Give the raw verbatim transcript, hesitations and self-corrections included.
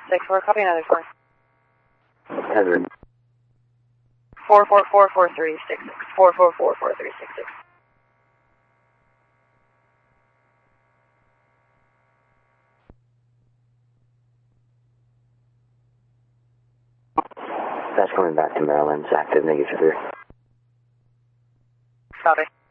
six four, copy another four. Hazard. Four four four four three six six. Four four four four three six six. That's coming back to Maryland's active negative three. Copy.